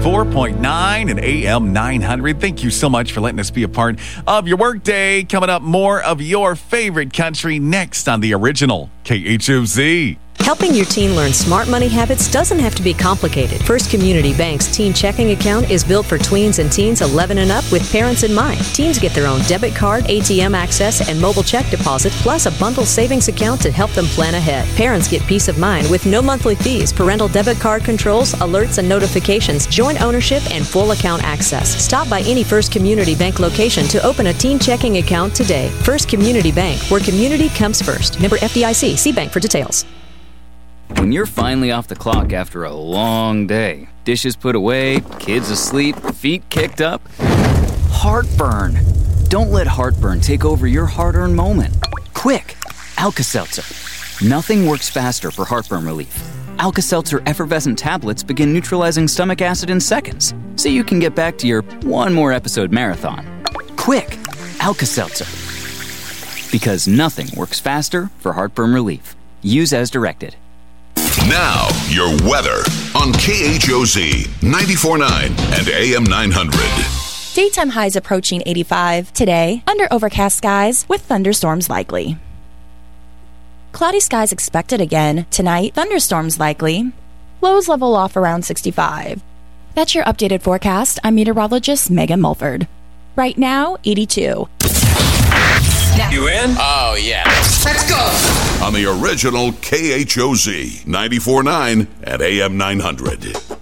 94.9 and AM 900. Thank you so much for letting us be a part of your workday. Coming up, more of your favorite country next on the original KHOZ. Helping your teen learn smart money habits doesn't have to be complicated. First Community Bank's teen checking account is built for tweens and teens 11 and up with parents in mind. Teens get their own debit card, ATM access, and mobile check deposit, plus a bundle savings account to help them plan ahead. Parents get peace of mind with no monthly fees, parental debit card controls, alerts and notifications, joint ownership, and full account access. Stop by any First Community Bank location to open a teen checking account today. First Community Bank, where community comes first. Member FDIC. See bank for details. When you're finally off the clock after a long day, dishes put away, kids asleep, feet kicked up, heartburn. Don't let heartburn take over your hard-earned moment. Quick, Alka-Seltzer. Nothing works faster for heartburn relief. Alka-Seltzer effervescent tablets begin neutralizing stomach acid in seconds, so you can get back to your one more episode marathon. Quick, Alka-Seltzer. Because nothing works faster for heartburn relief. Use as directed. Now, your weather on KHOZ 94.9 and AM 900. Daytime highs approaching 85 today, under overcast skies with thunderstorms likely. Cloudy skies expected again tonight, thunderstorms likely. Lows level off around 65. That's your updated forecast. I'm meteorologist Megan Mulford. Right now, 82. You in? Oh, yeah. Let's go! On the original KHOZ 94.9 and AM 900.